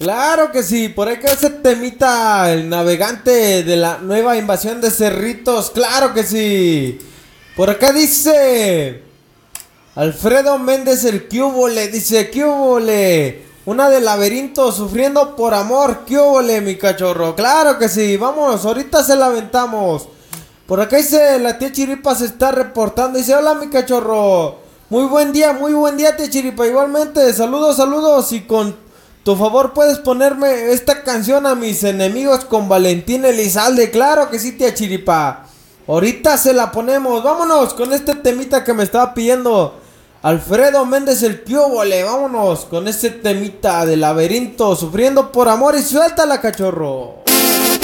Claro que sí, por ahí que ese temita, el navegante de la nueva invasión de Cerritos, claro que sí. Por acá dice Alfredo Méndez el Cúbole, dice Cúbole, una de laberinto sufriendo por amor, Cúbole mi cachorro, claro que sí, vamos, ahorita se la aventamos. Por acá dice la tía Chiripa se está reportando, dice hola mi cachorro, muy buen día tía Chiripa, igualmente, saludos, saludos y con tu favor puedes ponerme esta canción a mis enemigos con Valentín Elizalde, claro que sí tía Chiripa. Ahorita se la ponemos. Vámonos con este temita que me estaba pidiendo Alfredo Méndez el Pióbole. Vámonos con este temita de laberinto, sufriendo por amor y suéltala, cachorro.